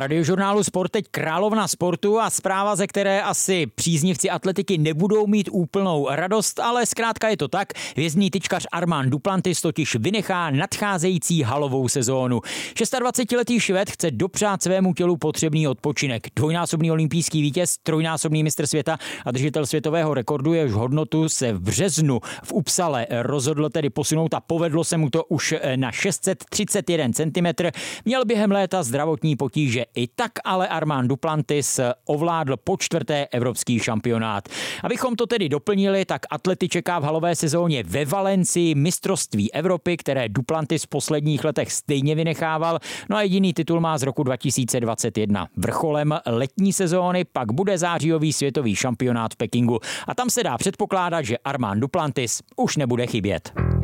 Radiožurnálu Sport teď královna sportu a zpráva, ze které asi příznivci atletiky nebudou mít úplnou radost, ale zkrátka je to tak. Hvězdný tyčkař Armand Duplantis totiž vynechá nadcházející halovou sezónu. 26letý Švéd chce dopřát svému tělu potřebný odpočinek. Dvojnásobný olympijský vítěz, trojnásobný mistr světa a držitel světového rekordu, jehož hodnotu se v březnu v Uppsale rozhodl tedy posunout a povedlo se mu to už na 631 cm. Měl během léta zdravotní potíže. I tak ale Armand Duplantis ovládl po čtvrté evropský šampionát. Abychom to tedy doplnili, tak atlety čeká v halové sezóně ve Valencii mistrovství Evropy, které Duplantis v posledních letech stejně vynechával. No a jediný titul má z roku 2021. Vrcholem letní sezóny pak bude zářijový světový šampionát v Pekingu. A tam se dá předpokládat, že Armand Duplantis už nebude chybět.